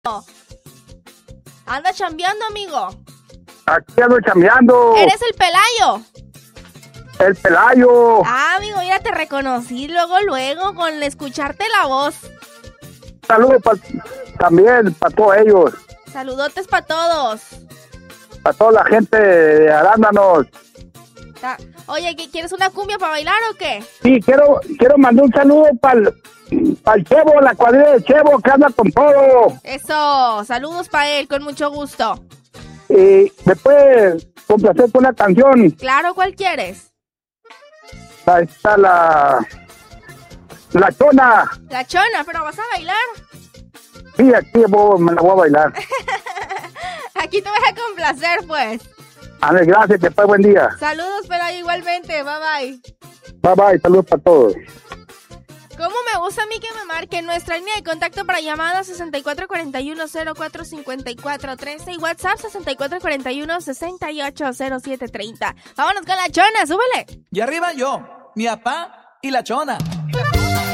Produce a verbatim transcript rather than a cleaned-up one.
¿Anda chambeando, amigo? Aquí ando chambeando. ¿Eres el Pelayo? El Pelayo. Ah, amigo, mira, te reconocí luego, luego, con escucharte la voz. Saludos pa, también para todos ellos. Saludotes para todos. Para toda la gente de Arándanos. Ta- Oye, ¿qué- ¿quieres una cumbia para bailar o qué? Sí, quiero, quiero mandar un saludo para el Chevo, la cuadrilla de Chevo, que anda con todo. Eso, saludos para él, con mucho gusto. Y me puede complacer con una canción. Claro, ¿cuál quieres? Ahí está la... La Chona. La Chona, pero ¿vas a bailar? Sí, aquí voy, me la voy a bailar. Aquí te voy a complacer, pues. A ver, gracias, que fue buen día. Saludos, Pelayo, igualmente, bye bye. Bye bye, saludos para todos. ¿Cómo me gusta a mí que me marquen? Nuestra línea de contacto para llamadas sesenta y cuatro cuarenta y uno cero cuatro cincuenta y cuatro trece y WhatsApp sesenta y cuatro cuarenta y uno sesenta y ocho cero siete treinta. Vámonos con la Chona, súbele. Y arriba yo, mi papá y la Chona.